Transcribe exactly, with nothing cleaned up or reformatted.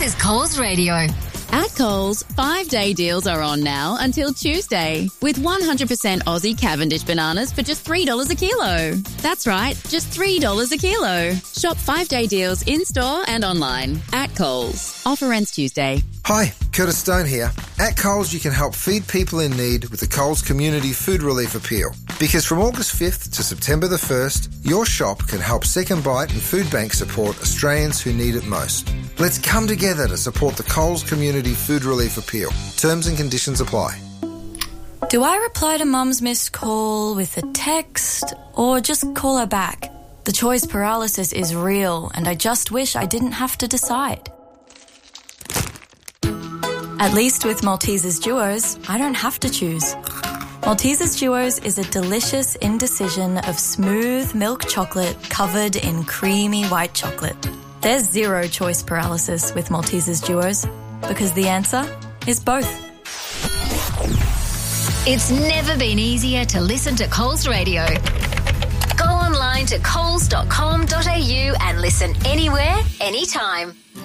is Coles Radio. At Coles, five-day deals are on now until Tuesday with one hundred percent Aussie Cavendish bananas for just three dollars a kilo. That's right, just three dollars a kilo. Shop five-day deals in-store and online at Coles. Offer ends Tuesday. Hi, Curtis Stone here. At Coles, you can help feed people in need with the Coles Community Food Relief Appeal. Because from August fifth to September the first, your shop can help Second Bite and Food Bank support Australians who need it most. Let's come together to support the Coles Community Food Relief Appeal. Terms and conditions apply. Do I reply to Mum's missed call with a text or just call her back? The choice paralysis is real and I just wish I didn't have to decide. At least with Maltesers Duos, I don't have to choose. Maltesers Duos is a delicious indecision of smooth milk chocolate covered in creamy white chocolate. There's zero choice paralysis with Maltesers Duos because the answer is both. It's never been easier to listen to Coles Radio. Go online to coles dot com dot a u and listen anywhere, anytime.